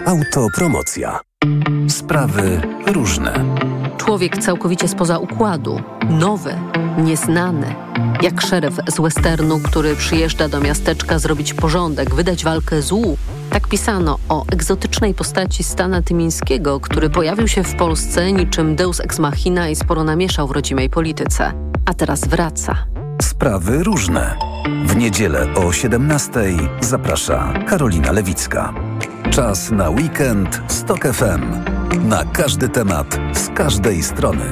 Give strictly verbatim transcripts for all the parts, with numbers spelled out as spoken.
Autopromocja. Sprawy różne. Człowiek całkowicie spoza układu. Nowy, nieznany. Jak szeryf z westernu, który przyjeżdża do miasteczka zrobić porządek, wydać walkę złu. Tak pisano o egzotycznej postaci Stana Tymińskiego, który pojawił się w Polsce niczym deus ex machina i sporo namieszał w rodzimej polityce. A teraz wraca. Sprawy różne. W niedzielę o siedemnastej zaprasza Karolina Lewicka. Czas na weekend z Tok F M. Na każdy temat, z każdej strony.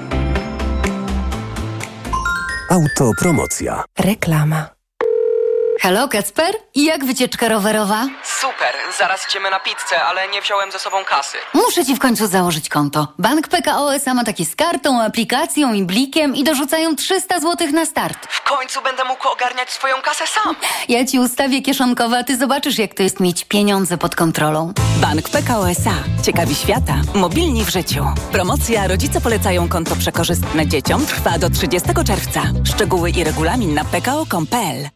Autopromocja. Reklama. Halo, Kacper? I jak wycieczka rowerowa? Super, zaraz idziemy na pizzę, ale nie wziąłem ze sobą kasy. Muszę ci w końcu założyć konto. Bank P K O S A ma takie z kartą, aplikacją i blikiem i dorzucają trzysta złotych na start. W końcu będę mógł ogarniać swoją kasę sam. Ja ci ustawię kieszonkowe, a ty zobaczysz, jak to jest mieć pieniądze pod kontrolą. Bank P K O S A. Ciekawi świata. Mobilni w życiu. Promocja Rodzice polecają konto przekorzystne dzieciom trwa do trzydziestego czerwca. Szczegóły i regulamin na p k o kropka com kropka p l.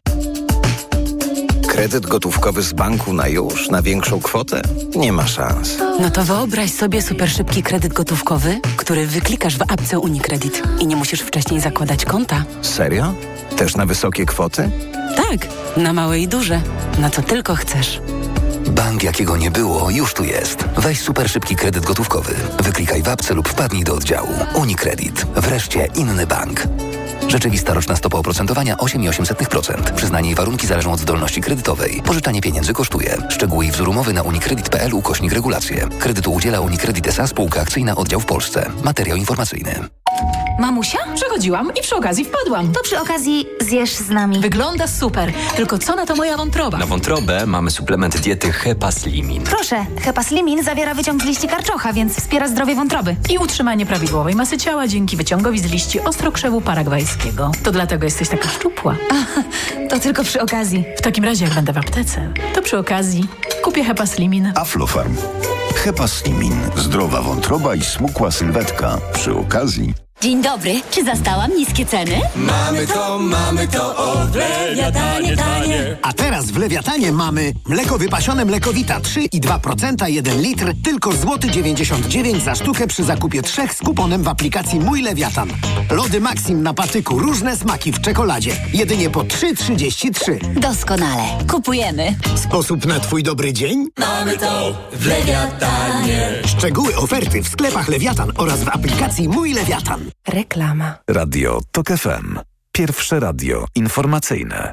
Kredyt gotówkowy z banku na już, na większą kwotę? Nie ma szans. No to wyobraź sobie super szybki kredyt gotówkowy, który wyklikasz w apce UniCredit i nie musisz wcześniej zakładać konta. Serio? Też na wysokie kwoty? Tak, na małe i duże. Na co tylko chcesz. Bank jakiego nie było, już tu jest. Weź super szybki kredyt gotówkowy. Wyklikaj w apce lub wpadnij do oddziału. UniCredit. Wreszcie inny bank. Rzeczywista roczna stopa oprocentowania osiem przecinek osiem procent. Przyznanie i warunki zależą od zdolności kredytowej. Pożyczanie pieniędzy kosztuje. Szczegóły i wzór umowy na unicredit kropka p l ukośnik regulacje. Kredytu udziela UniCredit S A Spółka Akcyjna Oddział w Polsce. Materiał informacyjny. Mamusia? Przechodziłam i przy okazji wpadłam. To przy okazji zjesz z nami. Wygląda super. Tylko co na to moja wątroba? Na wątrobę mamy suplement diety Hepaslimin. Proszę, Hepaslimin zawiera wyciąg z liści karczocha, więc wspiera zdrowie wątroby. I utrzymanie prawidłowej masy ciała dzięki wyciągowi z liści ostrokrzewu paragwajskiego. To dlatego jesteś taka szczupła. A, to tylko przy okazji. W takim razie, jak będę w aptece, to przy okazji kupię Hepaslimin. Aflofarm. Hepaslimin. Zdrowa wątroba i smukła sylwetka. Przy okazji. Dzień dobry, czy zastałam niskie ceny? Mamy to, mamy to, o Lewiatanie, tanie. A teraz w Lewiatanie mamy mleko wypasione Mlekowita trzy i dwa procent, jeden litr, tylko złoty dziewięćdziesiąt dziewięć za sztukę przy zakupie trzech z kuponem w aplikacji Mój Lewiatan. Lody Maxim na patyku, różne smaki w czekoladzie. Jedynie po trzy trzydzieści trzy. Doskonale. Kupujemy. Sposób na twój dobry dzień? Mamy to w Lewiatanie. Szczegóły oferty w sklepach Lewiatan oraz w aplikacji Mój Lewiatan. Reklama. Radio Tok F M. Pierwsze radio informacyjne.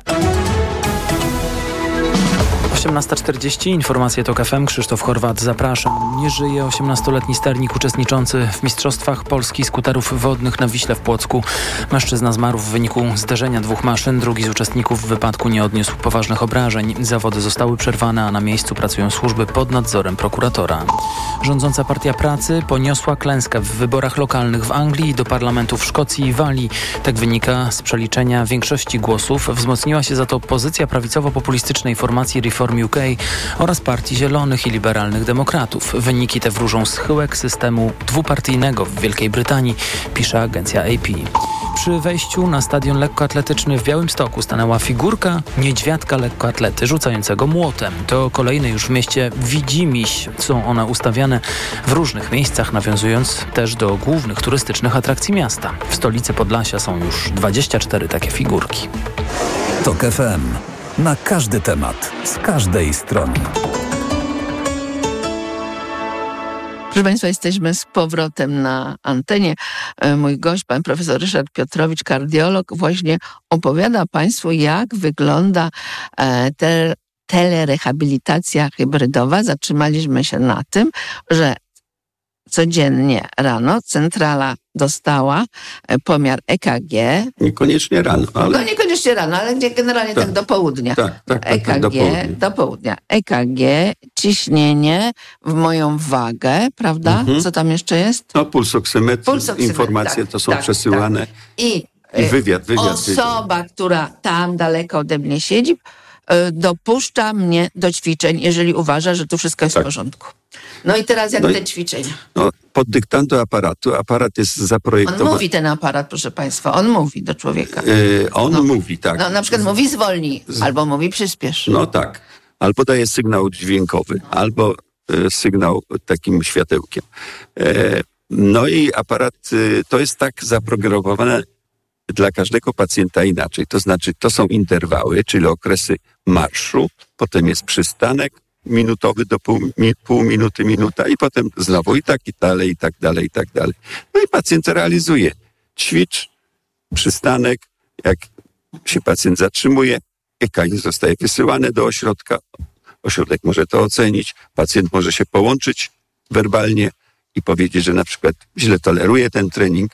osiemnasta czterdzieści, informacje Tok F M, Krzysztof Horwat, zapraszam. Nie żyje osiemnastoletni sternik uczestniczący w Mistrzostwach Polski skuterów wodnych na Wiśle w Płocku. Mężczyzna zmarł w wyniku zderzenia dwóch maszyn. Drugi z uczestników w wypadku nie odniósł poważnych obrażeń. Zawody zostały przerwane, a na miejscu pracują służby pod nadzorem prokuratora. Rządząca Partia Pracy poniosła klęskę w wyborach lokalnych w Anglii i do parlamentów w Szkocji i Walii. Tak wynika z przeliczenia większości głosów. Wzmocniła się za to pozycja prawicowo-populistycznej formacji Reform U K oraz Partii Zielonych i Liberalnych Demokratów. Wyniki te wróżą schyłek systemu dwupartyjnego w Wielkiej Brytanii, pisze agencja A P. Przy wejściu na stadion lekkoatletyczny w Białymstoku stanęła figurka niedźwiadka lekkoatlety rzucającego młotem. To kolejny już w mieście widzimisię. Są one ustawiane w różnych miejscach, nawiązując też do głównych turystycznych atrakcji miasta. W stolicy Podlasia są już dwadzieścia cztery takie figurki. Tok F M. Na każdy temat, z każdej strony. Proszę Państwa, jesteśmy z powrotem na antenie. Mój gość, pan profesor Ryszard Piotrowicz, kardiolog, właśnie opowiada Państwu, jak wygląda te, telerehabilitacja hybrydowa. Zatrzymaliśmy się na tym, że codziennie rano centrala dostała pomiar E K G. Niekoniecznie rano, ale... No niekoniecznie rano, ale generalnie tak, tak do południa. Tak, tak, tak, E K G, tak, do południa. do południa. E K G, ciśnienie w moją wagę, prawda? Mhm. Co tam jeszcze jest? No pulsoksymetr, Pulsoksymetr informacje tak, to są tak, przesyłane. Tak. I, I wywiad, wywiad. Osoba, wywiad. która tam daleko ode mnie siedzi, dopuszcza mnie do ćwiczeń, jeżeli uważa, że tu wszystko jest tak. w porządku. No i teraz jak no te ćwiczenia? No, pod dyktando aparatu, aparat jest zaprojektowany. On mówi ten aparat, proszę Państwa, on mówi do człowieka. Yy, on no. mówi, tak. No na przykład mówi zwolnij, Z... albo mówi przyspiesz. No tak, albo daje sygnał dźwiękowy, albo sygnał takim światełkiem. No i aparat, to jest tak zaprogramowane dla każdego pacjenta inaczej. To znaczy, to są interwały, czyli okresy marszu, potem jest przystanek minutowy do pół, mi, pół minuty, minuta i potem znowu i tak i dalej, i tak dalej, i tak dalej. No i pacjent realizuje. Ćwicz, przystanek, jak się pacjent zatrzymuje, E K G zostaje wysyłane do ośrodka, ośrodek może to ocenić, pacjent może się połączyć werbalnie i powiedzieć, że na przykład źle toleruje ten trening.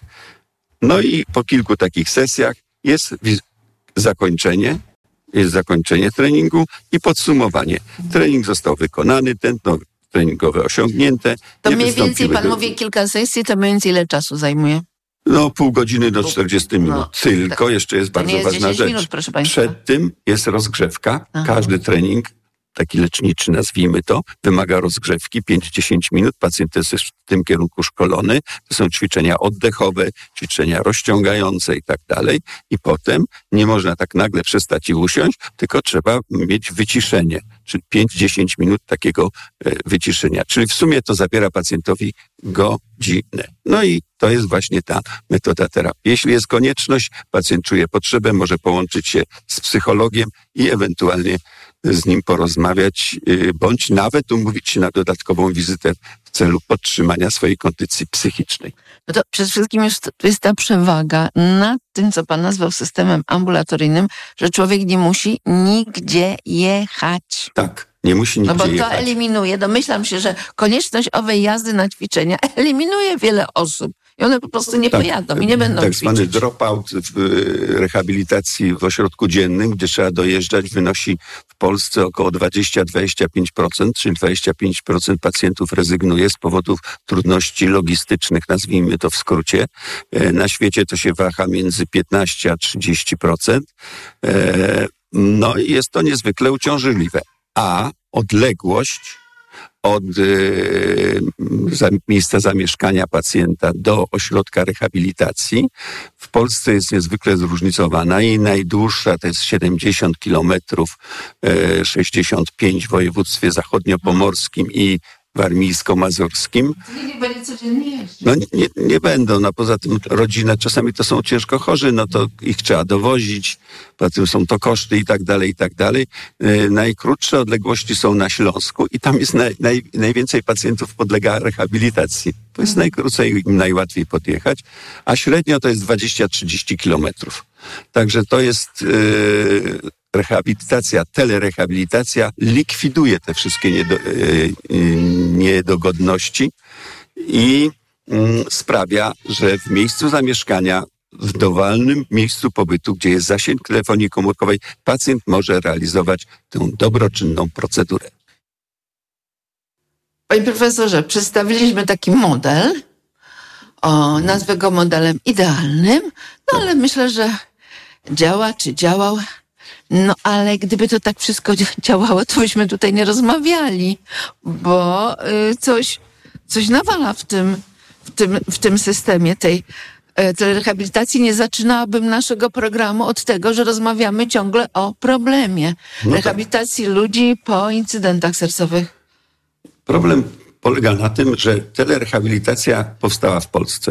No i po kilku takich sesjach jest zakończenie, jest zakończenie treningu i podsumowanie. Trening został wykonany, tętno treningowe osiągnięte. To mniej więcej, pan do... mówi kilka sesji, to mniej więcej ile czasu zajmuje? No pół godziny do czterdziestu minut. No, Tylko to, jeszcze jest bardzo jest ważna rzecz. Minut, proszę państwa. Przed tym jest rozgrzewka. Aha. Każdy trening, taki leczniczy nazwijmy to, wymaga rozgrzewki pięć do dziesięciu minut. Pacjent jest w tym kierunku szkolony. To są ćwiczenia oddechowe, ćwiczenia rozciągające i tak dalej. I potem nie można tak nagle przestać i usiąść, tylko trzeba mieć wyciszenie, czyli pięć do dziesięciu minut takiego wyciszenia. Czyli w sumie to zabiera pacjentowi godzinę. No i to jest właśnie ta metoda terapii. Jeśli jest konieczność, pacjent czuje potrzebę, może połączyć się z psychologiem i ewentualnie z nim porozmawiać, bądź nawet umówić się na dodatkową wizytę w celu podtrzymania swojej kondycji psychicznej. No to przede wszystkim już to jest ta przewaga nad tym, co pan nazwał systemem ambulatoryjnym, że człowiek nie musi nigdzie jechać. Tak, nie musi nigdzie jechać. No bo to jechać. eliminuje, domyślam się, że konieczność owej jazdy na ćwiczenia eliminuje wiele osób. I one po prostu nie tak, pojadą i nie będą tak ćwiczyć. Tak zwany dropout w rehabilitacji w ośrodku dziennym, gdzie trzeba dojeżdżać, wynosi w Polsce około dwadzieścia do dwudziestu pięciu procent, czyli dwadzieścia pięć procent pacjentów rezygnuje z powodów trudności logistycznych, nazwijmy to w skrócie. Na świecie to się waha między piętnaście a trzydzieści procent. No i jest to niezwykle uciążliwe. A odległość od y, za, miejsca zamieszkania pacjenta do ośrodka rehabilitacji w Polsce jest niezwykle zróżnicowana i najdłuższa to jest siedemdziesiąt kilometrów, y, sześćdziesiąt pięć w województwie zachodniopomorskim i warmińsko-mazurskim. Nie będzie codziennie jeździć. No nie, nie będą, no poza tym rodziny czasami to są ciężko chorzy, no to ich trzeba dowozić, poza tym są to koszty i tak dalej, i tak dalej. Yy, najkrótsze odległości są na Śląsku i tam jest naj, naj, najwięcej pacjentów podlega rehabilitacji. To jest najkrócej im najłatwiej podjechać, a średnio to jest dwadzieścia do trzydziestu kilometrów. Także to jest yy, rehabilitacja, telerehabilitacja likwiduje te wszystkie niedo, yy, niedogodności i yy, sprawia, że w miejscu zamieszkania, w dowolnym miejscu pobytu, gdzie jest zasięg telefonii komórkowej, pacjent może realizować tę dobroczynną procedurę. Panie profesorze, przedstawiliśmy taki model, o, nazwę go modelem idealnym, no ale myślę, że działa czy działał. No ale gdyby to tak wszystko działało, to byśmy tutaj nie rozmawiali, bo y, coś, coś nawala w tym, w tym, w tym systemie tej y, rehabilitacji. Nie zaczynałabym naszego programu od tego, że rozmawiamy ciągle o problemie no rehabilitacji tak. ludzi po incydentach sercowych. Problem polega na tym, że telerehabilitacja powstała w Polsce.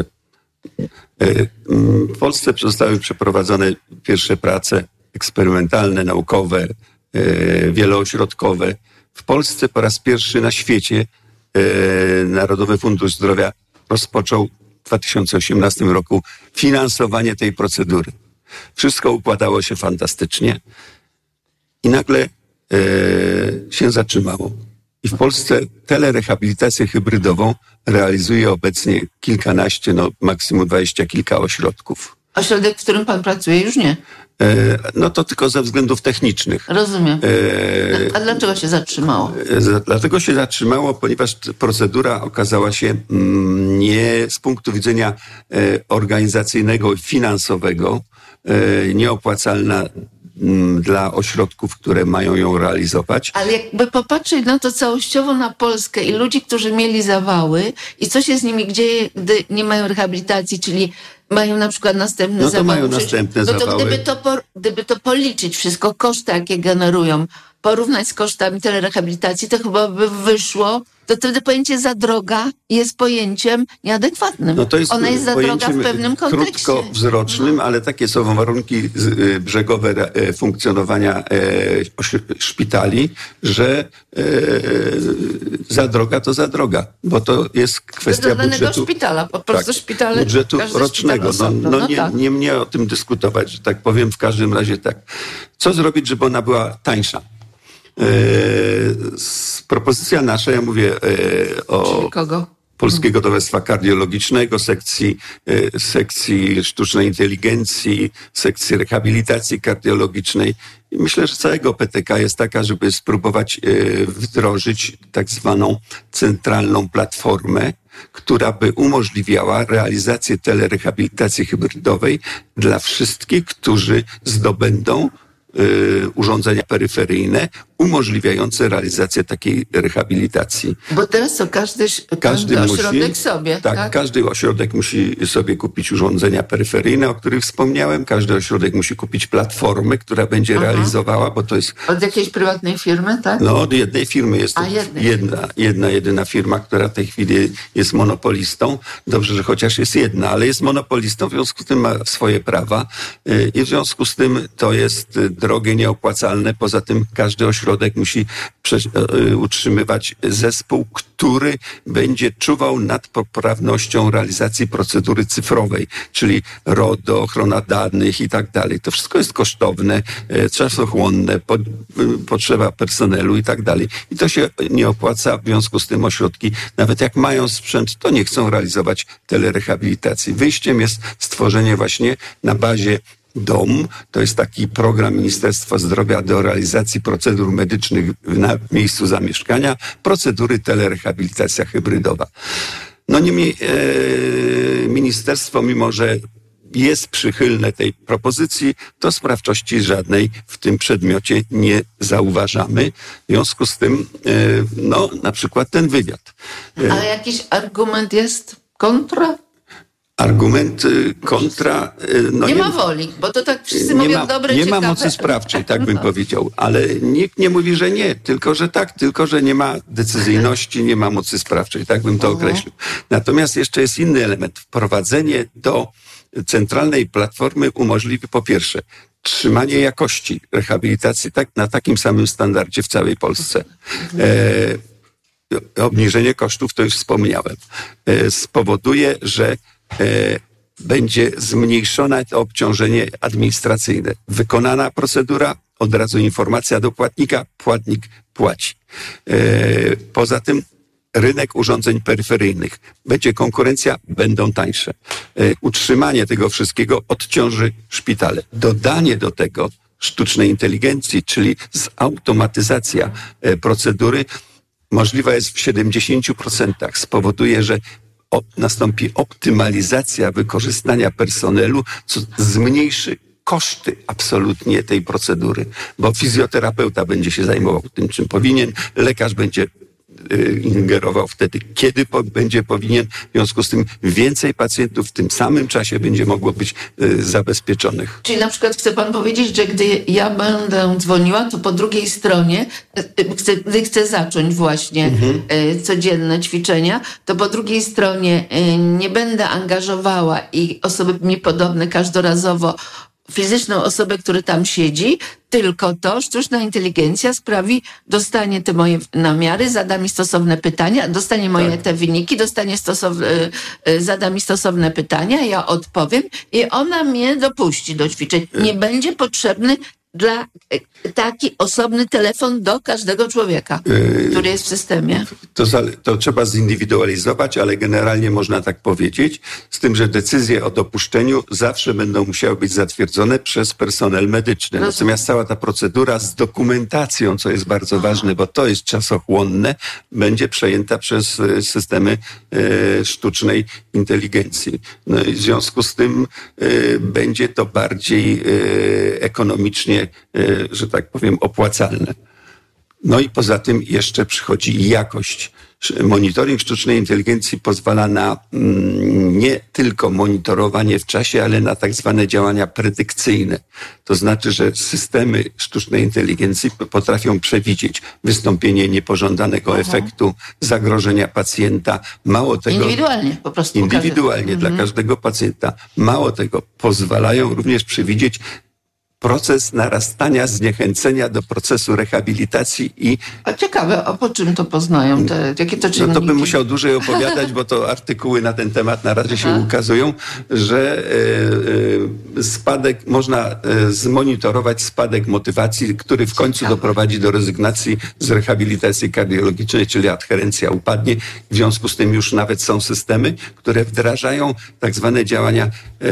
W Polsce zostały przeprowadzone pierwsze prace eksperymentalne, naukowe, wieloośrodkowe. W Polsce po raz pierwszy na świecie Narodowy Fundusz Zdrowia rozpoczął w dwa tysiące osiemnastym roku finansowanie tej procedury. Wszystko układało się fantastycznie i nagle się zatrzymało. I w Polsce telerehabilitację hybrydową realizuje obecnie kilkanaście, no maksimum dwadzieścia kilka ośrodków. Ośrodek, w którym pan pracuje, już nie? E, no to tylko ze względów technicznych. Rozumiem. E, A dlaczego się zatrzymało? E, dlatego się zatrzymało, ponieważ procedura okazała się mm, nie z punktu widzenia e, organizacyjnego i finansowego e, nieopłacalna dla ośrodków, które mają ją realizować. Ale jakby popatrzeć na to całościowo na Polskę i ludzi, którzy mieli zawały i co się z nimi dzieje, gdy nie mają rehabilitacji, czyli mają na przykład następne no to zawały. Mają następne no to zawały. Gdyby to, po, gdyby to policzyć wszystko, koszty jakie generują, porównać z kosztami telerehabilitacji, to chyba by wyszło to wtedy pojęcie za droga jest pojęciem nieadekwatnym. No to jest Ona jest za droga w pewnym kontekście. Krótkowzrocznym, no. Ale takie są warunki brzegowe funkcjonowania szpitali, że za droga to za droga, bo to jest kwestia budżetu. Szpitala, po prostu tak, szpitale, budżetu rocznego. Szpital no, no, no nie, tak. nie mnie o tym dyskutować, że tak powiem, w każdym razie tak. Co zrobić, żeby ona była tańsza? Yy, propozycja nasza, ja mówię yy, o Czyli kogo? Polskiego Towarzystwa Kardiologicznego, sekcji, yy, sekcji sztucznej inteligencji, sekcji rehabilitacji kardiologicznej. I myślę, że całego P T K jest taka, żeby spróbować yy, wdrożyć tak zwaną centralną platformę, która by umożliwiała realizację telerehabilitacji hybrydowej dla wszystkich, którzy zdobędą y, urządzenia peryferyjne umożliwiające realizację takiej rehabilitacji. Bo teraz to każdy, każdy, każdy ośrodek musi, sobie. Tak, tak, każdy ośrodek musi sobie kupić urządzenia peryferyjne, o których wspomniałem. Każdy ośrodek musi kupić platformę, która będzie Aha. realizowała, bo to jest... Od jakiejś prywatnej firmy, tak? No, od jednej firmy jest A, jednej. jedna, jedna, jedyna firma, która w tej chwili jest monopolistą. Dobrze, że chociaż jest jedna, ale jest monopolistą, w związku z tym ma swoje prawa i w związku z tym to jest drogie, nieopłacalne. Poza tym każdy ośrodek Ośrodek musi utrzymywać zespół, który będzie czuwał nad poprawnością realizacji procedury cyfrowej, czyli RODO, ochrona danych i tak dalej. To wszystko jest kosztowne, czasochłonne, po, potrzeba personelu i tak dalej. I to się nie opłaca, w związku z tym ośrodki, nawet jak mają sprzęt, to nie chcą realizować telerehabilitacji. Wyjściem jest stworzenie właśnie na bazie D O M, to jest taki program Ministerstwa Zdrowia do realizacji procedur medycznych na miejscu zamieszkania, procedury telerehabilitacja hybrydowa. No niemniej e, ministerstwo, mimo że jest przychylne tej propozycji, to sprawczości żadnej w tym przedmiocie nie zauważamy. W związku z tym, e, no na przykład ten wywiad. E, Ale jakiś argument jest kontra? Argument kontra... No nie, nie ma woli, bo to tak wszyscy nie mówią ma, dobre, Nie ciekawe. ma mocy sprawczej, tak bym no. powiedział. Ale nikt nie mówi, że nie, tylko że tak, tylko że nie ma decyzyjności, nie ma mocy sprawczej, tak bym to określił. Natomiast jeszcze jest inny element. Wprowadzenie do centralnej platformy umożliwi po pierwsze trzymanie jakości rehabilitacji tak, na takim samym standardzie w całej Polsce. E, obniżenie kosztów, to już wspomniałem, e, spowoduje, że E, będzie zmniejszone to obciążenie administracyjne. Wykonana procedura, od razu informacja do płatnika, płatnik płaci. E, poza tym rynek urządzeń peryferyjnych. Będzie konkurencja, będą tańsze. E, utrzymanie tego wszystkiego odciąży szpitale. Dodanie do tego sztucznej inteligencji, czyli zautomatyzacja e, procedury możliwa jest w siedemdziesięciu procentach. Spowoduje, że O, nastąpi optymalizacja wykorzystania personelu, co zmniejszy koszty absolutnie tej procedury, bo fizjoterapeuta będzie się zajmował tym, czym powinien, lekarz będzie y, ingerował wtedy, kiedy po, będzie powinien, w związku z tym więcej pacjentów w tym samym czasie będzie mogło być y, zabezpieczonych. Czyli na przykład chce pan powiedzieć, że gdy ja będę dzwoniła, to po drugiej stronie, chcę, gdy chcę zacząć właśnie mhm. y, codzienne ćwiczenia, to po drugiej stronie y, nie będę angażowała i osoby mi podobne każdorazowo fizyczną osobę, która tam siedzi, tylko to sztuczna inteligencja sprawi, dostanie te moje namiary, zada mi stosowne pytania, dostanie moje tak. te wyniki, dostanie stosowne, zada mi stosowne pytania, ja odpowiem i ona mnie dopuści do ćwiczeń. Nie będzie potrzebny dla taki osobny telefon do każdego człowieka, yy, który jest w systemie. To, to trzeba zindywidualizować, ale generalnie można tak powiedzieć, z tym, że decyzje o dopuszczeniu zawsze będą musiały być zatwierdzone przez personel medyczny. Rozumiem. Natomiast cała ta procedura z dokumentacją, co jest bardzo Aha. ważne, bo to jest czasochłonne, będzie przejęta przez systemy e, sztucznej inteligencji. No i w związku z tym e, będzie to bardziej e, ekonomicznie, e, że tak powiem, opłacalne. No i poza tym jeszcze przychodzi jakość. Monitoring sztucznej inteligencji pozwala na mm, nie tylko monitorowanie w czasie, ale na tak zwane działania predykcyjne. To znaczy, że systemy sztucznej inteligencji potrafią przewidzieć wystąpienie niepożądanego Aha. efektu, zagrożenia pacjenta. Mało tego... Indywidualnie po prostu. Indywidualnie dla mhm. każdego pacjenta. Mało tego, pozwalają również przewidzieć proces narastania zniechęcenia do procesu rehabilitacji i... A ciekawe, a po czym to poznają? Te, jakie to czynniki? No to bym musiał dłużej opowiadać, bo to artykuły na ten temat na razie Aha. się ukazują, że e, e, spadek, można e, zmonitorować spadek motywacji, który w końcu ciekawe. doprowadzi do rezygnacji z rehabilitacji kardiologicznej, czyli adherencja upadnie. W związku z tym już nawet są systemy, które wdrażają tak zwane działania, e,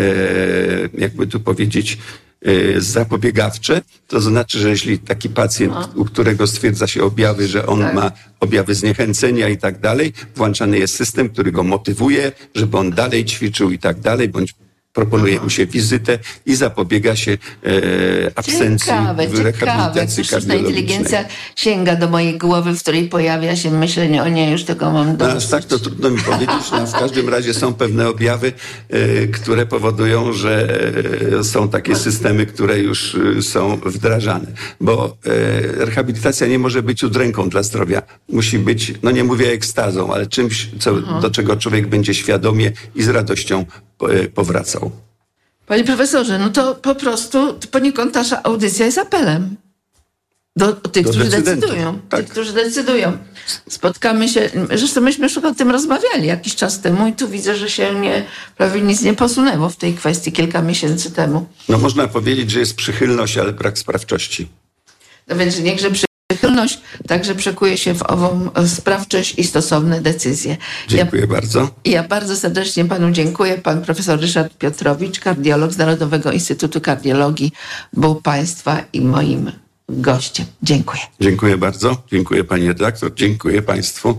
jakby tu powiedzieć, zapobiegawcze, to znaczy, że jeśli taki pacjent, no. u którego stwierdza się objawy, że on tak. ma objawy zniechęcenia i tak dalej, włączany jest system, który go motywuje, żeby on dalej ćwiczył i tak dalej, bądź proponuje mu się wizytę i zapobiega się e, absencji ciekawe, w rehabilitacji ciekawe. Sztuczna inteligencja sięga do mojej głowy, w której pojawia się myślenie o niej, już tego mam dosyć. No, tak to trudno mi powiedzieć. No, w każdym razie są pewne objawy, e, które powodują, że e, są takie systemy, które już e, są wdrażane. Bo e, rehabilitacja nie może być udręką dla zdrowia. Musi być, no nie mówię ekstazą, ale czymś, co, do czego człowiek będzie świadomie i z radością powracał. Panie profesorze, no to po prostu poniekąd nasza audycja jest apelem do tych, do którzy decydują. Tak. Tych, którzy decydują. Spotkamy się, zresztą myśmy już o tym rozmawiali jakiś czas temu i tu widzę, że się nie, prawie nic nie posunęło w tej kwestii kilka miesięcy temu. No można powiedzieć, że jest przychylność, ale brak sprawczości. No więc niechże przychylność także przekuje się w ową sprawczość i stosowne decyzje. Dziękuję ja, bardzo. Ja bardzo serdecznie panu dziękuję. Pan profesor Ryszard Piotrowicz, kardiolog z Narodowego Instytutu Kardiologii, był państwa i moim gościem. Dziękuję. Dziękuję bardzo. Dziękuję pani redaktor. Dziękuję państwu.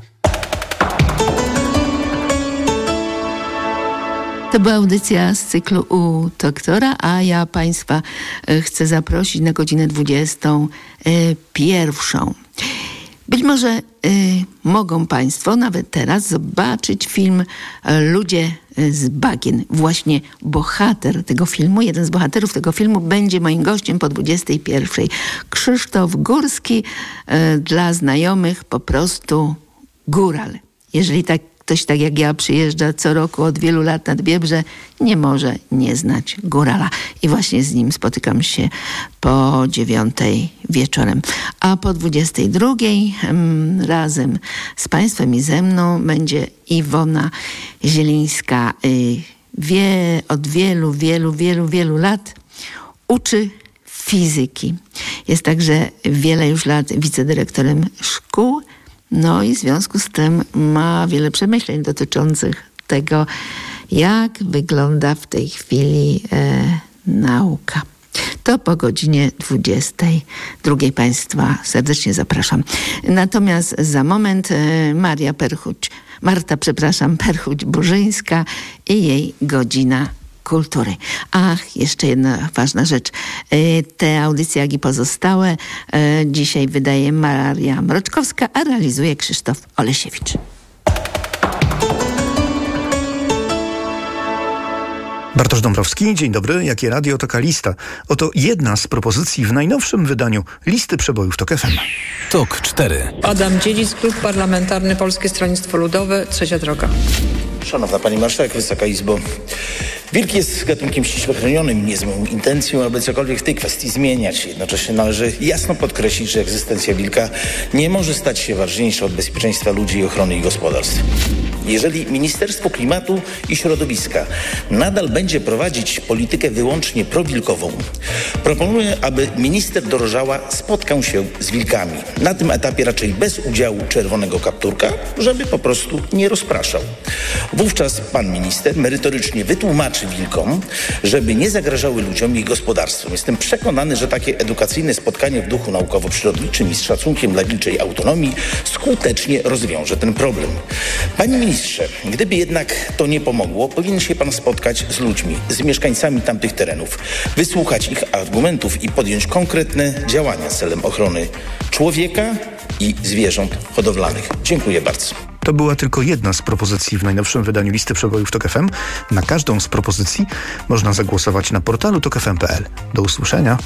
To była audycja z cyklu u doktora, a ja państwa chcę zaprosić na godzinę dwudziestą pierwszą. Być może y, mogą państwo nawet teraz zobaczyć film Ludzie z bagien. Właśnie bohater tego filmu, jeden z bohaterów tego filmu będzie moim gościem po dwudziestej pierwszej. Krzysztof Górski, y, dla znajomych po prostu góral. Jeżeli tak ktoś tak jak ja przyjeżdża co roku od wielu lat nad Biebrze, nie może nie znać górala. I właśnie z nim spotykam się po dziewiątej wieczorem. A po dwudziestej drugiej hmm, razem z państwem i ze mną będzie Iwona Zielińska. Y, wie od wielu, wielu, wielu, wielu lat uczy fizyki. Jest także wiele już lat wicedyrektorem szkół. No i w związku z tym ma wiele przemyśleń dotyczących tego, jak wygląda w tej chwili e, nauka. To po godzinie dwudziestej drugiej państwa serdecznie zapraszam. Natomiast za moment e, Maria Perchuć, Marta, przepraszam, Perchuć-Burzyńska i jej godzina kultury. Ach, jeszcze jedna ważna rzecz. Te audycje, jak i pozostałe, dzisiaj wydaje Maria Mroczkowska, a realizuje Krzysztof Olesiewicz. Bartosz Dąbrowski, dzień dobry. Jakie radio, taka lista. Oto jedna z propozycji w najnowszym wydaniu listy przebojów TOK F M. TOK cztery. Adam Dziedzic, Klub Parlamentarny Polskie Stronnictwo Ludowe, Trzecia Droga. Szanowna Pani Marszałek, Wysoka Izbo. Wilk jest gatunkiem ściśle chronionym, nie z moją intencją, aby cokolwiek w tej kwestii zmieniać. Jednocześnie należy jasno podkreślić, że egzystencja wilka nie może stać się ważniejsza od bezpieczeństwa ludzi i ochrony ich gospodarstw. Jeżeli Ministerstwo Klimatu i Środowiska nadal będzie prowadzić politykę wyłącznie prowilkową, proponuję, aby minister Dorożała spotkał się z wilkami. Na tym etapie raczej bez udziału czerwonego kapturka, żeby po prostu nie rozpraszał. Wówczas pan minister merytorycznie wytłumaczy wilkom, żeby nie zagrażały ludziom i gospodarstwom. Jestem przekonany, że takie edukacyjne spotkanie w duchu naukowo-przyrodniczym i z szacunkiem dla wilczej autonomii skutecznie rozwiąże ten problem. Panie ministrze, gdyby jednak to nie pomogło, powinien się pan spotkać z ludźmi, z mieszkańcami tamtych terenów, wysłuchać ich argumentów i podjąć konkretne działania celem ochrony człowieka i zwierząt hodowlanych. Dziękuję bardzo. To była tylko jedna z propozycji w najnowszym wydaniu listy przebojów Tok F M. Na każdą z propozycji można zagłosować na portalu tok f m kropka p l. Do usłyszenia.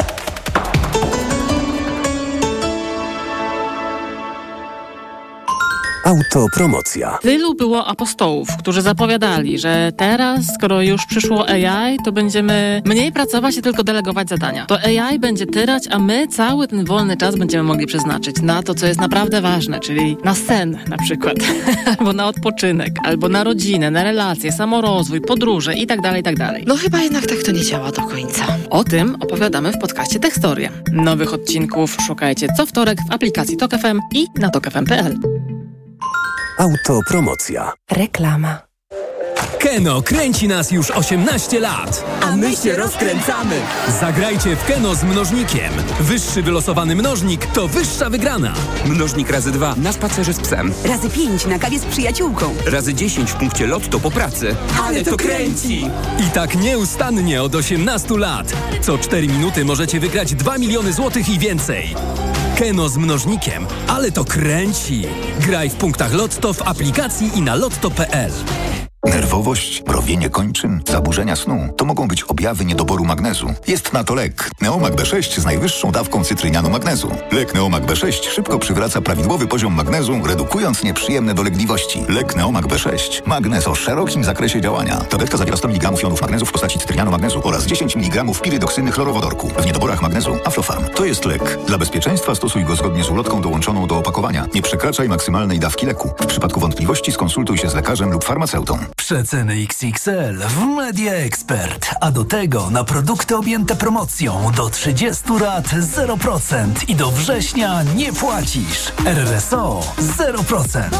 Autopromocja. Tylu było apostołów, którzy zapowiadali, że teraz, skoro już przyszło A I, to będziemy mniej pracować i tylko delegować zadania. To A I będzie tyrać, a my cały ten wolny czas będziemy mogli przeznaczyć na to, co jest naprawdę ważne, czyli na sen na przykład, albo na odpoczynek, albo na rodzinę, na relacje, samorozwój, podróże i tak dalej, i tak dalej. No chyba jednak tak to nie działa do końca. O tym opowiadamy w podcaście Tekstorie. Nowych odcinków szukajcie co wtorek w aplikacji Tok F M i na tok f m kropka p l. Autopromocja. Reklama. Keno kręci nas już osiemnaście lat. A my się rozkręcamy. Zagrajcie w Keno z mnożnikiem. Wyższy wylosowany mnożnik to wyższa wygrana. Mnożnik razy dwa na spacerze z psem. Razy pięć na kawie z przyjaciółką. Razy dziesięć w punkcie lotto po pracy. Ale to kręci! I tak nieustannie od osiemnastu lat. Co cztery minuty możecie wygrać dwa miliony złotych i więcej. Keno z mnożnikiem, ale to kręci. Graj w punktach Lotto w aplikacji i na lotto kropka p l. Nerwowość, mrowienie kończyn, zaburzenia snu to mogą być objawy niedoboru magnezu. Jest na to lek Neomag B sześć z najwyższą dawką cytrynianu magnezu. Lek Neomag B sześć szybko przywraca prawidłowy poziom magnezu, redukując nieprzyjemne dolegliwości. Lek Neomag B sześć. Magnez o szerokim zakresie działania. Tabletka zawiera sto miligramów jonów magnezu w postaci cytrynianu magnezu oraz dziesięć miligramów pirydoksyny chlorowodorku. W niedoborach magnezu Aflofarm. To jest lek. Dla bezpieczeństwa stosuj go zgodnie z ulotką dołączoną do opakowania. Nie przekraczaj maksymalnej dawki leku. W przypadku wątpliwości skonsultuj się z lekarzem lub farmaceutą. Przeceny X X L w Media Expert, a do tego na produkty objęte promocją do trzydziestu rat zero procent i do września nie płacisz. R R S O zero procent.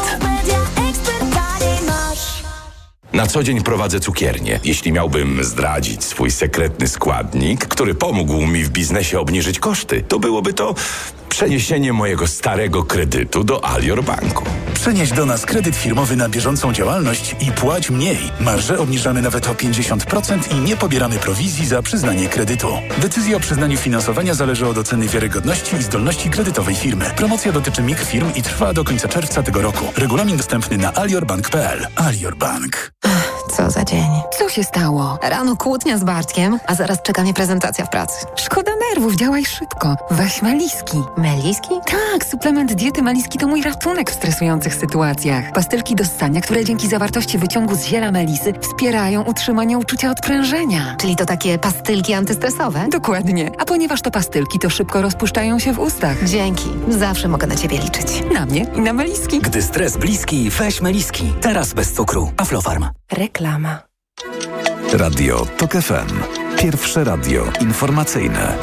Na co dzień prowadzę cukiernię. Jeśli miałbym zdradzić swój sekretny składnik, który pomógł mi w biznesie obniżyć koszty, to byłoby to przeniesienie mojego starego kredytu do Alior Banku. Przenieś do nas kredyt firmowy na bieżącą działalność i płać mniej. Marże obniżamy nawet o pięćdziesiąt procent i nie pobieramy prowizji za przyznanie kredytu. Decyzja o przyznaniu finansowania zależy od oceny wiarygodności i zdolności kredytowej firmy. Promocja dotyczy mikrofirm i trwa do końca czerwca tego roku. Regulamin dostępny na aliorbank kropka p l. Alior Bank. Co za dzień. Co się stało? Rano kłótnia z Bartkiem, a zaraz czeka mnie prezentacja w pracy. Szkoda nerwów, działaj szybko. Weź Meliski. Meliski? Tak, suplement diety Meliski to mój ratunek w stresujących sytuacjach. Pastylki do ssania, które dzięki zawartości wyciągu z ziela melisy wspierają utrzymanie uczucia odprężenia. Czyli to takie pastylki antystresowe? Dokładnie. A ponieważ to pastylki, to szybko rozpuszczają się w ustach. Dzięki. Zawsze mogę na ciebie liczyć. Na mnie i na Meliski. Gdy stres bliski, weź Meliski. Teraz bez cukru. Aflofarm. Reklama. Radio Tok F M. Pierwsze radio informacyjne.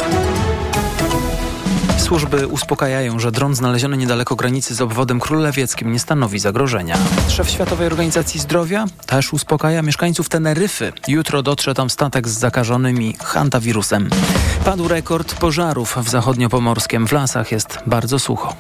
Służby uspokajają, że dron znaleziony niedaleko granicy z obwodem królewieckim nie stanowi zagrożenia. Szef Światowej Organizacji Zdrowia też uspokaja mieszkańców Teneryfy. Jutro dotrze tam statek z zakażonymi hantawirusem. Padł rekord pożarów w zachodniopomorskiem. W lasach jest bardzo sucho.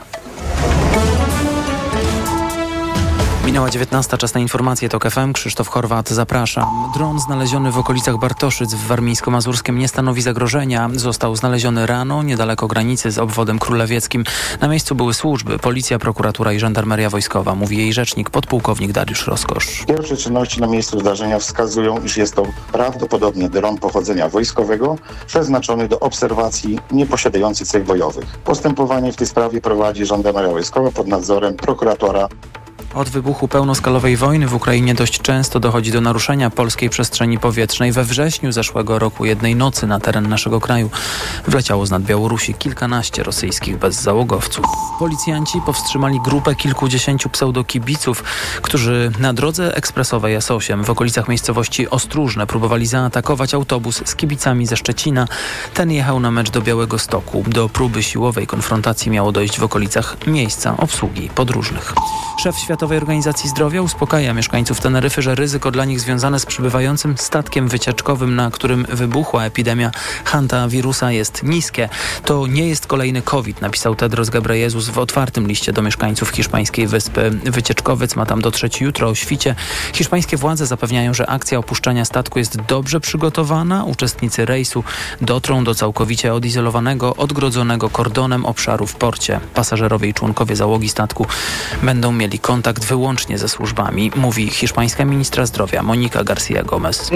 Minęła dziewiętnasta, czas na informacje Tok F M. Krzysztof Chorwat, zapraszam. Dron znaleziony w okolicach Bartoszyc w Warmińsko-Mazurskiem nie stanowi zagrożenia. Został znaleziony rano, niedaleko granicy z obwodem królewieckim. Na miejscu były służby, policja, prokuratura i żandarmeria wojskowa, mówi jej rzecznik podpułkownik Dariusz Roskosz. Pierwsze czynności na miejscu zdarzenia wskazują, iż jest to prawdopodobnie dron pochodzenia wojskowego, przeznaczony do obserwacji, nieposiadający cech bojowych. Postępowanie w tej sprawie prowadzi żandarmeria wojskowa pod nadzorem prokuratora. Od wybuchu pełnoskalowej wojny w Ukrainie dość często dochodzi do naruszenia polskiej przestrzeni powietrznej. We wrześniu zeszłego roku jednej nocy na teren naszego kraju wleciało z nad Białorusi kilkanaście rosyjskich bezzałogowców. Policjanci powstrzymali grupę kilkudziesięciu pseudokibiców, którzy na drodze ekspresowej S osiem w okolicach miejscowości Ostróżne próbowali zaatakować autobus z kibicami ze Szczecina. Ten jechał na mecz do Białegostoku. Do próby siłowej konfrontacji miało dojść w okolicach miejsca obsługi podróżnych. Szef Światowej Organizacji Zdrowia uspokaja mieszkańców Teneryfy, że ryzyko dla nich związane z przybywającym statkiem wycieczkowym, na którym wybuchła epidemia hantawirusa, jest niskie. To nie jest kolejny COVID, napisał Tedros Ghebreyesus w otwartym liście do mieszkańców hiszpańskiej wyspy. Wycieczkowiec ma tam dotrzeć jutro o świcie. Hiszpańskie władze zapewniają, że akcja opuszczania statku jest dobrze przygotowana. Uczestnicy rejsu dotrą do całkowicie odizolowanego, odgrodzonego kordonem obszaru w porcie. Pasażerowie i członkowie załogi statku będą mieli kontakt wyłącznie ze służbami, mówi hiszpańska ministra zdrowia Monika García Gómez.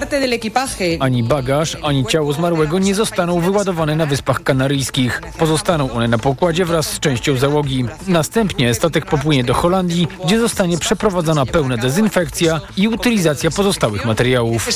Ani bagaż, ani ciało zmarłego nie zostaną wyładowane na Wyspach Kanaryjskich. Pozostaną one na pokładzie wraz z częścią załogi. Następnie statek popłynie do Holandii, gdzie zostanie przeprowadzona pełna dezynfekcja i utylizacja pozostałych materiałów.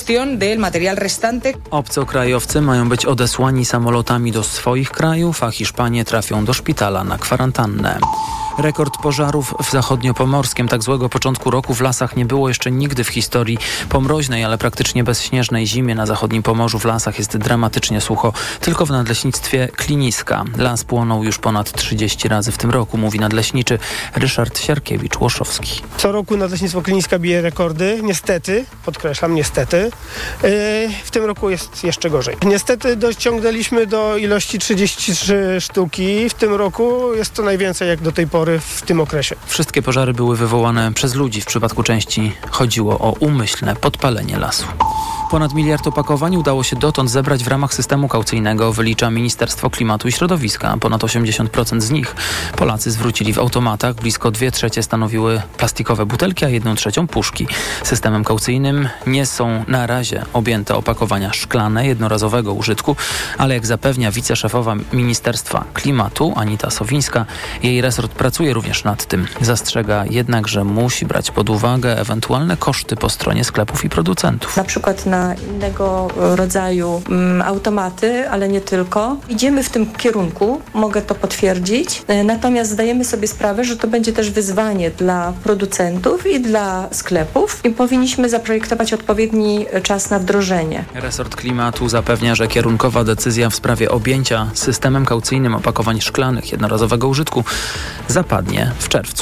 Obcokrajowcy mają być odesłani samolotami do swoich krajów, a Hiszpanie trafią do szpitala na kwarantannę. Rekord pożarów w zachodniopomorskiem. Tak złego początku roku w lasach nie było jeszcze nigdy w historii. Po mroźnej, ale praktycznie bezśnieżnej zimie na zachodnim Pomorzu w lasach jest dramatycznie sucho. Tylko w nadleśnictwie Kliniska. Las płonął już ponad trzydzieści razy w tym roku, mówi nadleśniczy Ryszard Siarkiewicz-Łoszowski. Co roku nadleśnictwo Kliniska bije rekordy. Niestety, podkreślam, niestety. Yy, w tym roku jest jeszcze gorzej. Niestety dociągnęliśmy do ilości trzydzieści trzy sztuki. W tym roku jest to najwięcej jak do tej pory w tym okresie. Wszystkie pożary były wywołane przez ludzi. W przypadku części chodziło o umyślne podpalenie lasu. Ponad miliard opakowań udało się dotąd zebrać w ramach systemu kaucyjnego, wylicza Ministerstwo Klimatu i Środowiska. Ponad osiemdziesiąt procent z nich Polacy zwrócili w automatach. Blisko dwie trzecie stanowiły plastikowe butelki, a jedną trzecią puszki. Systemem kaucyjnym nie są na razie objęte opakowania szklane jednorazowego użytku, ale jak zapewnia wiceszefowa Ministerstwa Klimatu Anita Sowińska, jej resort pracuje również nad tym. Zastrzega jednak, że musi brać pod uwagę ewentualne koszty po stronie sklepów i producentów. Na przykład na innego rodzaju um, automaty, ale nie tylko. Idziemy w tym kierunku, mogę to potwierdzić. Natomiast zdajemy sobie sprawę, że to będzie też wyzwanie dla producentów i dla sklepów i powinniśmy zaprojektować odpowiedni czas na wdrożenie. Resort Klimatu zapewnia, że kierunkowa decyzja w sprawie objęcia systemem kaucyjnym opakowań szklanych jednorazowego użytku zapadnie w czerwcu.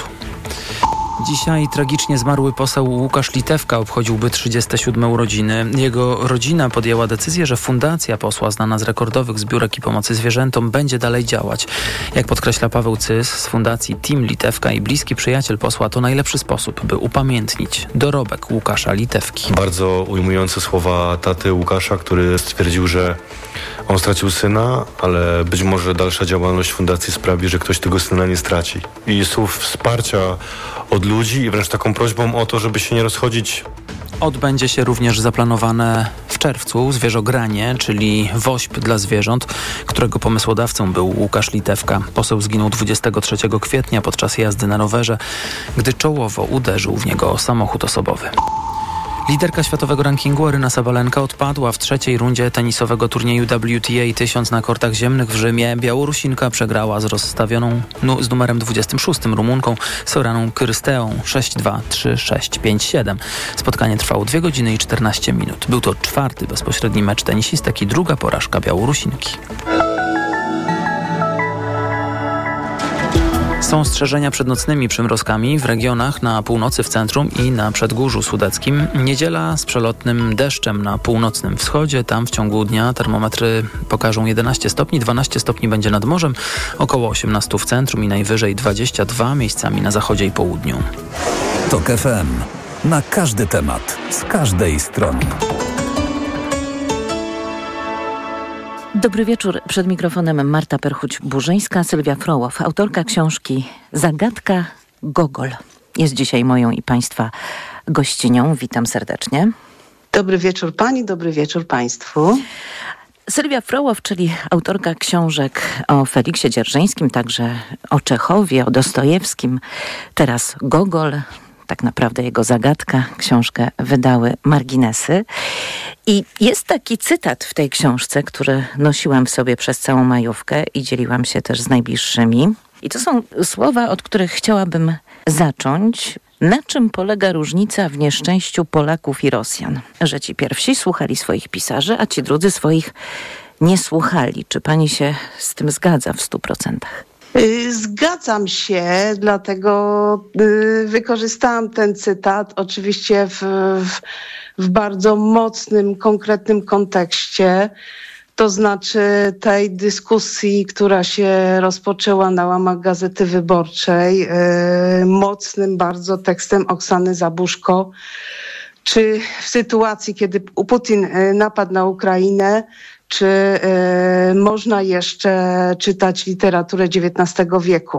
Dzisiaj tragicznie zmarły poseł Łukasz Litewka obchodziłby trzydzieste siódme urodziny. Jego rodzina podjęła decyzję, że fundacja posła, znana z rekordowych zbiórek i pomocy zwierzętom, będzie dalej działać. Jak podkreśla Paweł Cys z fundacji Team Litewka i bliski przyjaciel posła, to najlepszy sposób, by upamiętnić dorobek Łukasza Litewki. Bardzo ujmujące słowa taty Łukasza, który stwierdził, że on stracił syna, ale być może dalsza działalność fundacji sprawi, że ktoś tego syna nie straci. I słów wsparcia od ludzi i wręcz taką prośbą o to, żeby się nie rozchodzić. Odbędzie się również zaplanowane w czerwcu zwierzogranie, czyli wośp dla zwierząt, którego pomysłodawcą był Łukasz Litewka. Poseł zginął dwudziestego trzeciego kwietnia podczas jazdy na rowerze, gdy czołowo uderzył w niego samochód osobowy. Liderka światowego rankingu Aryna Sabalenka odpadła w trzeciej rundzie tenisowego turnieju W T A tysiąc na kortach ziemnych w Rzymie. Białorusinka przegrała z rozstawioną nu- z numerem dwudziestym szóstym Rumunką Soraną Kyrsteą sześć dwa, trzy sześć, pięć siedem. Spotkanie trwało dwie godziny i czternaście minut. Był to czwarty bezpośredni mecz tenisistek i druga porażka Białorusinki. Są ostrzeżenia przed nocnymi przymrozkami w regionach na północy, w centrum i na Przedgórzu Sudeckim. Niedziela z przelotnym deszczem na północnym wschodzie. Tam w ciągu dnia termometry pokażą jedenaście stopni, dwanaście stopni będzie nad morzem, około osiemnaście w centrum i najwyżej dwadzieścia dwa miejscami na zachodzie i południu. TOK F M. Na każdy temat, z każdej strony. Dobry wieczór. Przed mikrofonem Marta Perchuć-Burzyńska, Sylwia Frołow, autorka książki Zagadka Gogol. Jest dzisiaj moją i Państwa gościnią. Witam serdecznie. Dobry wieczór Pani, dobry wieczór Państwu. Sylwia Frołow, czyli autorka książek o Feliksie Dzierżyńskim, także o Czechowie, o Dostojewskim, teraz Gogol. Tak naprawdę jego zagadka. Książkę wydały Marginesy. I jest taki cytat w tej książce, który nosiłam w sobie przez całą majówkę i dzieliłam się też z najbliższymi. I to są słowa, od których chciałabym zacząć. Na czym polega różnica w nieszczęściu Polaków i Rosjan? Że ci pierwsi słuchali swoich pisarzy, a ci drudzy swoich nie słuchali. Czy pani się z tym zgadza w stu procentach? Zgadzam się, dlatego wykorzystałam ten cytat oczywiście w, w, w bardzo mocnym, konkretnym kontekście. To znaczy tej dyskusji, która się rozpoczęła na łamach Gazety Wyborczej, yy, mocnym bardzo tekstem Oksany Zabuszko, czy w sytuacji, kiedy Putin napadł na Ukrainę, czy yy, można jeszcze czytać literaturę dziewiętnastego wieku.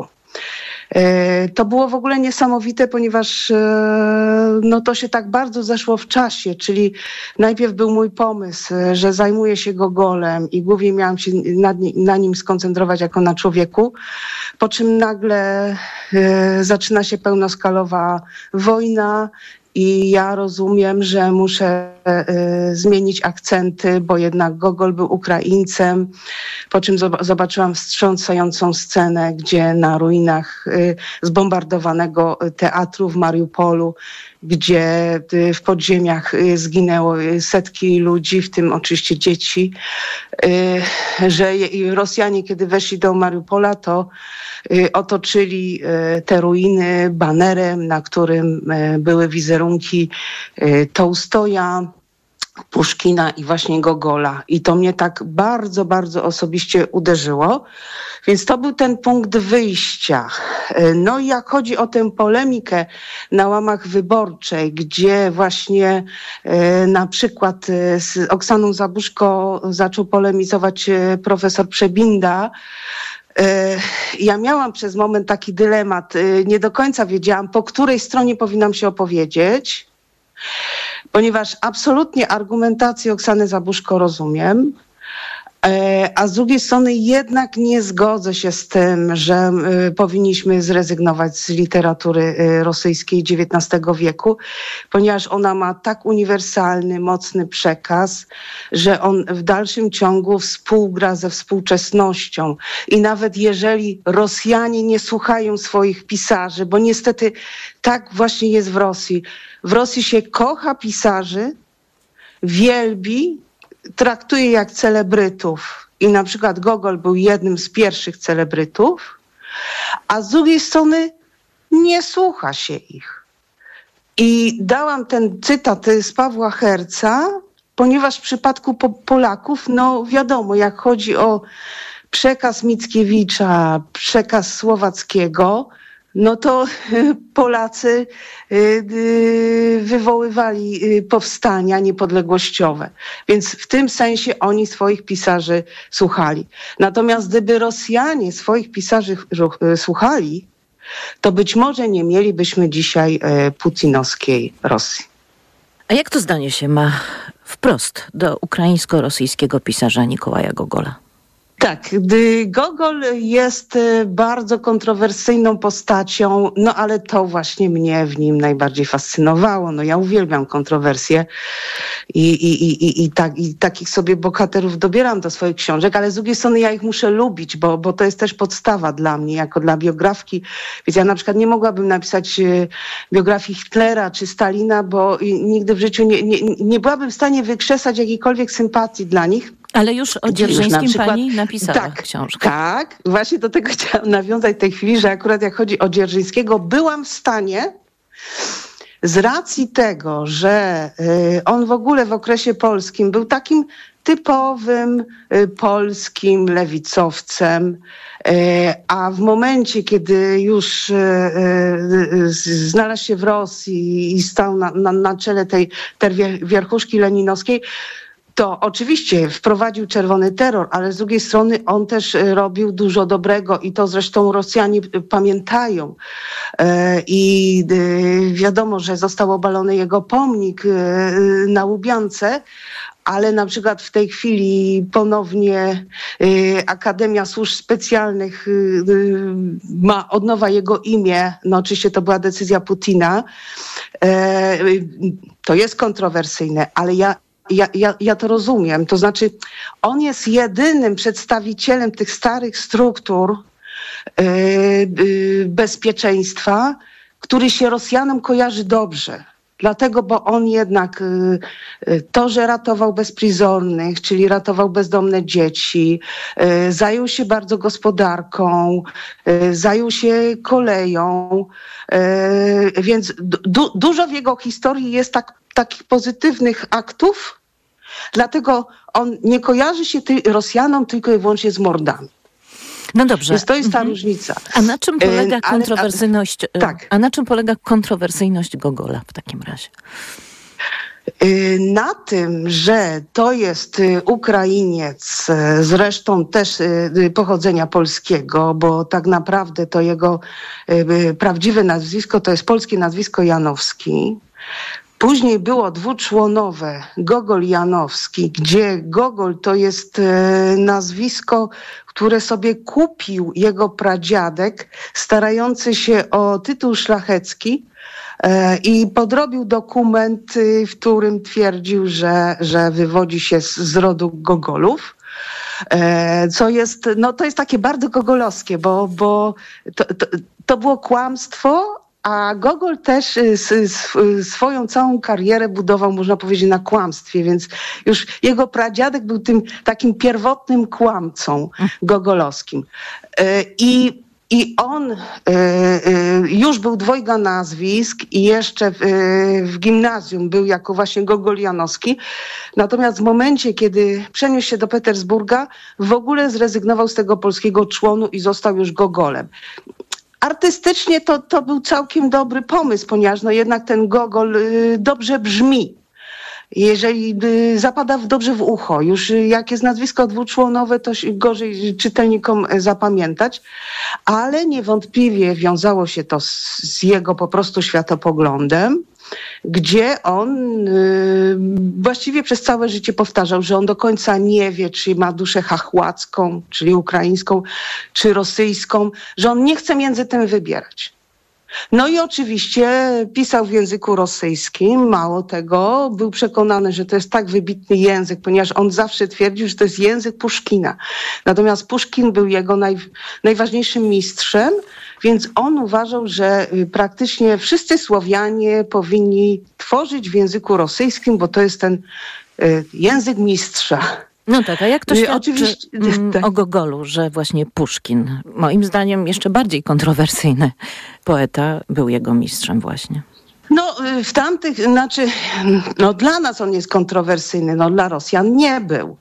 To było w ogóle niesamowite, ponieważ no, to się tak bardzo zeszło w czasie, czyli najpierw był mój pomysł, że zajmuję się Gogolem i głównie miałam się nad, na nim skoncentrować jako na człowieku, po czym nagle y, zaczyna się pełnoskalowa wojna i ja rozumiem, że muszę y, zmienić akcenty, bo jednak Gogol był Ukraińcem, po czym zobaczyłam wstrząsającą scenę, gdzie na ruinach y, zbombardowanego teatru w Mariupolu, gdzie y, w podziemiach y, zginęło setki ludzi, w tym oczywiście dzieci, y, że y, Rosjanie, kiedy weszli do Mariupola, to y, otoczyli y, te ruiny banerem, na którym y, były wizerunki y, Tołstoja, Puszkina i właśnie Gogola. I to mnie tak bardzo, bardzo osobiście uderzyło. Więc to był ten punkt wyjścia. No i jak chodzi o tę polemikę na łamach Wyborczej, gdzie właśnie e, na przykład e, z Oksaną Zabuszko zaczął polemizować e, profesor Przebinda, e, ja miałam przez moment taki dylemat. E, nie do końca wiedziałam, po której stronie powinnam się opowiedzieć, ponieważ absolutnie argumentację Oksany Zabuszko rozumiem, a z drugiej strony jednak nie zgodzę się z tym, że powinniśmy zrezygnować z literatury rosyjskiej dziewiętnastego wieku, ponieważ ona ma tak uniwersalny, mocny przekaz, że on w dalszym ciągu współgra ze współczesnością. I nawet jeżeli Rosjanie nie słuchają swoich pisarzy, bo niestety tak właśnie jest w Rosji. W Rosji się kocha pisarzy, wielbi, traktuje jak celebrytów i na przykład Gogol był jednym z pierwszych celebrytów, a z drugiej strony nie słucha się ich. I dałam ten cytat z Pawła Herca, ponieważ w przypadku po- Polaków, no wiadomo, jak chodzi o przekaz Mickiewicza, przekaz Słowackiego, no to Polacy wywoływali powstania niepodległościowe. Więc w tym sensie oni swoich pisarzy słuchali. Natomiast gdyby Rosjanie swoich pisarzy słuchali, to być może nie mielibyśmy dzisiaj putinowskiej Rosji. A jak to zdanie się ma wprost do ukraińsko-rosyjskiego pisarza Nikołaja Gogola? Tak, Gogol jest bardzo kontrowersyjną postacią, no ale to właśnie mnie w nim najbardziej fascynowało. No ja uwielbiam kontrowersje i, i, i, i, tak, i takich sobie bohaterów dobieram do swoich książek, ale z drugiej strony ja ich muszę lubić, bo, bo to jest też podstawa dla mnie, jako dla biografki. Więc ja na przykład nie mogłabym napisać biografii Hitlera czy Stalina, bo nigdy w życiu nie, nie, nie byłabym w stanie wykrzesać jakiejkolwiek sympatii dla nich. Ale już o Dzierżyńskim przykład, pani napisała tak, książkę. Tak, właśnie do tego chciałam nawiązać w tej chwili, że akurat jak chodzi o Dzierżyńskiego, byłam w stanie z racji tego, że y, on w ogóle w okresie polskim był takim typowym y, polskim lewicowcem, y, a w momencie, kiedy już y, y, znalazł się w Rosji i stał na, na, na czele tej, tej wierchuszki leninowskiej, to oczywiście wprowadził czerwony terror, ale z drugiej strony on też robił dużo dobrego i to zresztą Rosjanie pamiętają. I wiadomo, że został obalony jego pomnik na Łubiance, ale na przykład w tej chwili ponownie y, Akademia Służb Specjalnych y, y, ma od nowa jego imię. No oczywiście to była decyzja Putina. E, y, to jest kontrowersyjne, ale ja Ja, ja, ja to rozumiem. To znaczy, on jest jedynym przedstawicielem tych starych struktur yy, yy, bezpieczeństwa, który się Rosjanom kojarzy dobrze. Dlatego, bo on jednak to, że ratował bezprizornych, czyli ratował bezdomne dzieci, zajął się bardzo gospodarką, zajął się koleją, więc du- dużo w jego historii jest tak, takich pozytywnych aktów, dlatego on nie kojarzy się ty- Rosjanom tylko i wyłącznie z mordami. No dobrze. Więc to jest ta mhm. różnica. A na czym polega ale, kontrowersyjność? ale, tak. A na czym polega kontrowersyjność Gogola w takim razie? Na tym, że to jest Ukrainiec, zresztą też pochodzenia polskiego, bo tak naprawdę to jego prawdziwe nazwisko to jest polskie nazwisko Janowski. Później było dwuczłonowe Gogol-Janowski, gdzie Gogol to jest nazwisko, które sobie kupił jego pradziadek, starający się o tytuł szlachecki i podrobił dokument, w którym twierdził, że, że wywodzi się z, z rodu Gogolów. Co jest, no to jest takie bardzo gogolowskie, bo, bo to, to, to było kłamstwo, a Gogol też swoją całą karierę budował, można powiedzieć, na kłamstwie, więc już jego pradziadek był tym takim pierwotnym kłamcą gogolowskim. I, i on już był dwojga nazwisk i jeszcze w, w gimnazjum był jako właśnie Gogol Janowski. Natomiast w momencie, kiedy przeniósł się do Petersburga, w ogóle zrezygnował z tego polskiego członu i został już Gogolem. Artystycznie to, to był całkiem dobry pomysł, ponieważ no jednak ten Gogol y, dobrze brzmi. Jeżeli y, zapada w, dobrze w ucho, już y, jak jest nazwisko dwuczłonowe, to gorzej czytelnikom y, zapamiętać, ale niewątpliwie wiązało się to z, z jego po prostu światopoglądem, gdzie on y, właściwie przez całe życie powtarzał, że on do końca nie wie, czy ma duszę chachłacką, czyli ukraińską, czy rosyjską, że on nie chce między tym wybierać. No i oczywiście pisał w języku rosyjskim, mało tego, był przekonany, że to jest tak wybitny język, ponieważ on zawsze twierdził, że to jest język Puszkina. Natomiast Puszkin był jego naj, najważniejszym mistrzem, więc on uważał, że praktycznie wszyscy Słowianie powinni tworzyć w języku rosyjskim, bo to jest ten y, język mistrza. No tak, a jak to świadczy Oczywiście, mm, tak. o Gogolu, że właśnie Puszkin, moim zdaniem jeszcze bardziej kontrowersyjny poeta, był jego mistrzem właśnie? No w tamtych, znaczy, no dla nas on jest kontrowersyjny, no dla Rosjan nie był.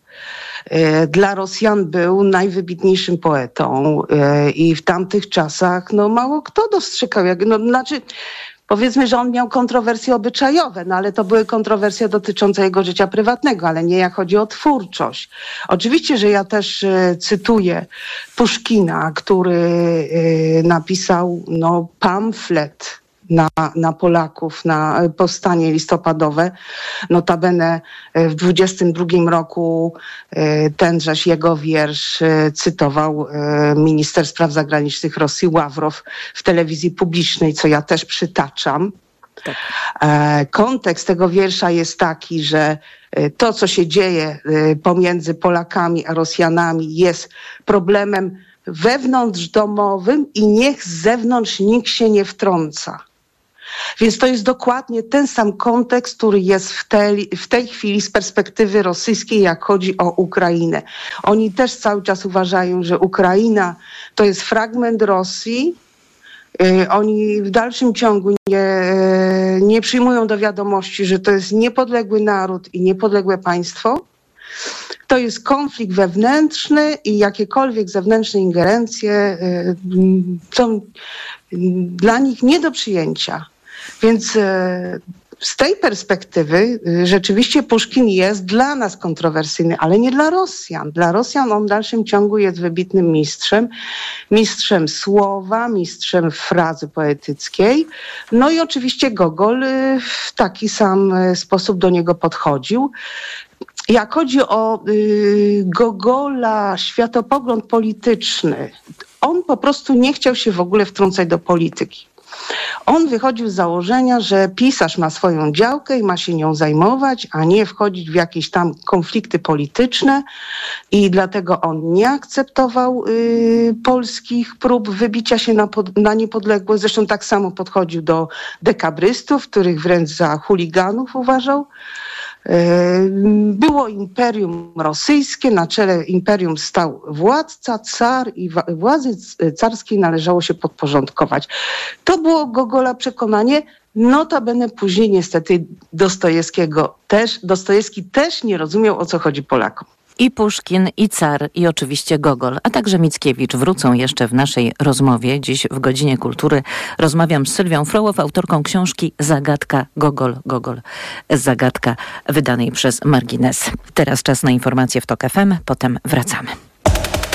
Dla Rosjan był najwybitniejszym poetą i w tamtych czasach no mało kto dostrzegał. No, znaczy, powiedzmy, że on miał kontrowersje obyczajowe, no ale to były kontrowersje dotyczące jego życia prywatnego, ale nie jak chodzi o twórczość. Oczywiście, że ja też e, cytuję Puszkina, który e, napisał no, pamflet na, na Polaków, na powstanie listopadowe. Notabene w dwudziestym drugim roku tenżeż jego wiersz cytował minister spraw zagranicznych Rosji Ławrow w telewizji publicznej, co ja też przytaczam. Tak. Kontekst tego wiersza jest taki, że to, co się dzieje pomiędzy Polakami a Rosjanami, jest problemem wewnątrzdomowym i niech z zewnątrz nikt się nie wtrąca. Więc to jest dokładnie ten sam kontekst, który jest w tej, w tej chwili z perspektywy rosyjskiej, jak chodzi o Ukrainę. Oni też cały czas uważają, że Ukraina to jest fragment Rosji. Oni w dalszym ciągu nie, nie przyjmują do wiadomości, że to jest niepodległy naród i niepodległe państwo. To jest konflikt wewnętrzny i jakiekolwiek zewnętrzne ingerencje są dla nich nie do przyjęcia. Więc z tej perspektywy rzeczywiście Puszkin jest dla nas kontrowersyjny, ale nie dla Rosjan. Dla Rosjan on w dalszym ciągu jest wybitnym mistrzem, mistrzem słowa, mistrzem frazy poetyckiej. No i oczywiście Gogol w taki sam sposób do niego podchodził. Jak chodzi o y, Gogola, światopogląd polityczny, on po prostu nie chciał się w ogóle wtrącać do polityki. On wychodził z założenia, że pisarz ma swoją działkę i ma się nią zajmować, a nie wchodzić w jakieś tam konflikty polityczne i dlatego on nie akceptował y, polskich prób wybicia się na, pod, na niepodległość. Zresztą tak samo podchodził do dekabrystów, których wręcz za chuliganów uważał. Było imperium rosyjskie, na czele imperium stał władca, car i władzy carskiej należało się podporządkować. To było Gogola przekonanie. Notabene później niestety Dostojewskiego też, Dostojewski też nie rozumiał, o co chodzi Polakom. I Puszkin, i Car, i oczywiście Gogol, a także Mickiewicz wrócą jeszcze w naszej rozmowie. Dziś w Godzinie Kultury rozmawiam z Sylwią Frołow, autorką książki Zagadka Gogol, Gogol, Zagadka, wydanej przez Margines. Teraz czas na informacje w TOK F M, potem wracamy.